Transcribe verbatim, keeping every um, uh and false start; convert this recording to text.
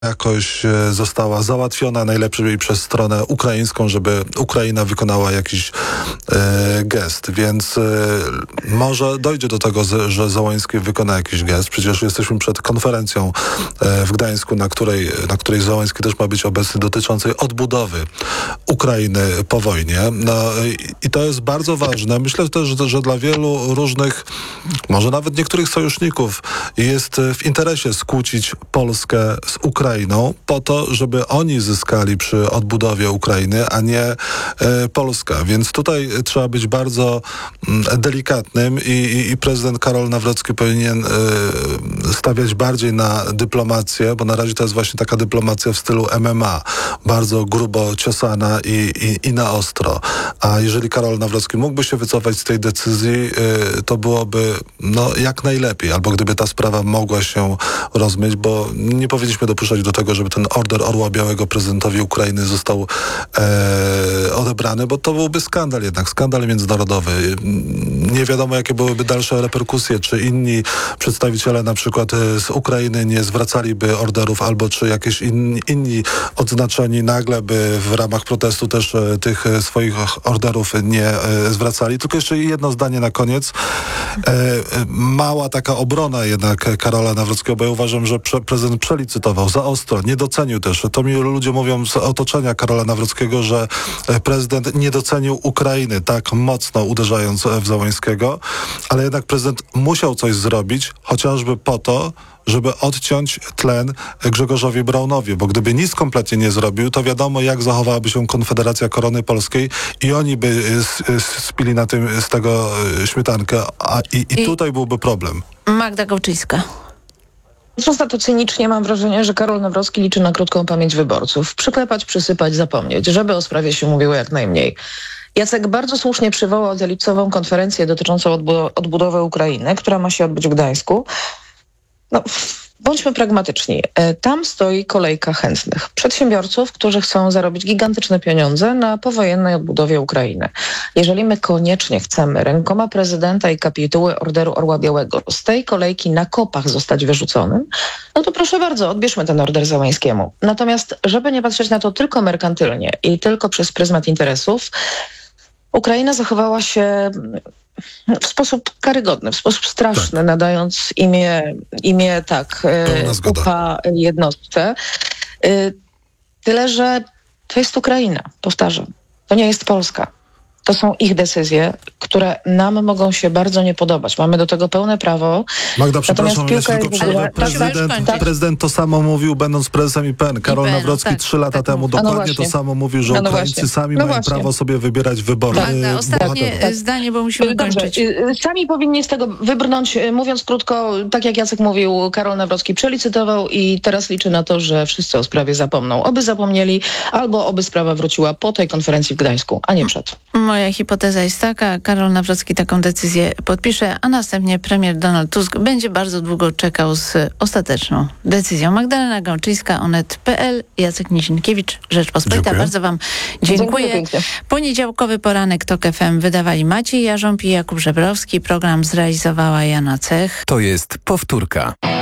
jakoś została załatwiona najlepiej przez stronę ukraińską, żeby Ukraina wykonała jakiś e, gest. Więc e, może dojdzie do tego, że Zełenski wykona jakiś gest. Przecież jesteśmy przed konferencją e, w Gdańsku, na której, na której Zełenski też ma być obecny, dotyczącej odbudowy Ukrainy po wojnie. No, i, i to jest bardzo ważne. Myślę też, że, że dla wielu różnych, może nawet niektórych sojuszników jest w interesie skłócić Polskę z Ukrainą, po to, żeby oni zyskali przy odbudowie Ukrainy, a nie e, Polska. Więc tutaj trzeba być bardzo m, delikatnym i, i, i prezydent Karol Nawrocki powinien e, stawiać bardziej na dyplomację, bo na razie to jest właśnie taka dyplomacja w stylu M M A. Bardzo grubo ciosana i, i, i na ostro. A jeżeli Karol Nawrocki mógłby się wycofać z tej decyzji, e, to byłoby no, jak najlepiej. Albo gdyby ta sprawa mogła się rozmyć, bo nie powinniśmy dopuszczać do tego, żeby ten order Orła Białego prezydentowi Ukrainy został e, odebrany, bo to byłby skandal jednak, skandal międzynarodowy. Nie wiadomo, jakie byłyby dalsze reperkusje, czy inni przedstawiciele na przykład z Ukrainy nie zwracaliby orderów, albo czy jakieś in, inni odznaczeni nagle by w ramach protestu też e, tych swoich orderów nie e, zwracali. Tylko jeszcze jedno zdanie na koniec. E, mała taka obrona jednak Karola Nawrockiego, bo ja uważam, że prze, prezydent przelicytował za ostro, nie docenił też. To mi ludzie mówią z otoczenia Karola Nawrockiego, że prezydent nie docenił Ukrainy tak mocno uderzając w Zełenskiego, ale jednak prezydent musiał coś zrobić, chociażby po to, żeby odciąć tlen Grzegorzowi Braunowi, bo gdyby nic kompletnie nie zrobił, to wiadomo, jak zachowałaby się Konfederacja Korony Polskiej i oni by spili na tym z tego śmietankę, a i, i, I tutaj byłby problem. Magda Gałczyńska. Patrząc na to cynicznie, mam wrażenie, że Karol Nawrocki liczy na krótką pamięć wyborców. Przyklepać, przysypać, zapomnieć, żeby o sprawie się mówiło jak najmniej. Jacek bardzo słusznie przywołał tę lipcową konferencję dotyczącą odbu- odbudowy Ukrainy, która ma się odbyć w Gdańsku. No, bądźmy pragmatyczni. Tam stoi kolejka chętnych. Przedsiębiorców, którzy chcą zarobić gigantyczne pieniądze na powojennej odbudowie Ukrainy. Jeżeli my koniecznie chcemy rękoma prezydenta i kapituły orderu Orła Białego z tej kolejki na kopach zostać wyrzuconym, no to proszę bardzo, odbierzmy ten order Zełenskiemu. Natomiast, żeby nie patrzeć na to tylko merkantylnie i tylko przez pryzmat interesów, Ukraina zachowała się w sposób karygodny, w sposób straszny, tak. nadając imię, imię tak, upa jednostce. Tyle, że to jest Ukraina, powtarzam. To nie jest Polska. To są ich decyzje, które nam mogą się bardzo nie podobać. Mamy do tego pełne prawo. Magda, przepraszam, ja tylko przerwę. Tak, Prezydent, tak. prezydent to samo mówił, będąc prezesem I P N. Karol I P N, Nawrocki tak, trzy lata tak, temu tak. dokładnie No to samo mówił, że no Ukraińcy no sami no mają właśnie. prawo sobie wybierać wybory. Magda, ostatnie bohaterów. zdanie, bo musimy Dobrze. kończyć. Sami powinni z tego wybrnąć. Mówiąc krótko, tak jak Jacek mówił, Karol Nawrocki przelicytował i teraz liczy na to, że wszyscy o sprawie zapomną. Oby zapomnieli, albo oby sprawa wróciła po tej konferencji w Gdańsku, a nie przed. Moja hipoteza jest taka, Karol Nawrocki taką decyzję podpisze, a następnie premier Donald Tusk będzie bardzo długo czekał z ostateczną decyzją. Magdalena Gałczyńska, onet kropka pe el, Jacek Nizinkiewicz, Rzeczpospolita. Dziękuję. Bardzo wam dziękuję. Dziękuję. Poniedziałkowy poranek TOK F M wydawali Maciej Jarząb i Jakub Żebrowski. Program zrealizowała Jana Cech. To jest powtórka.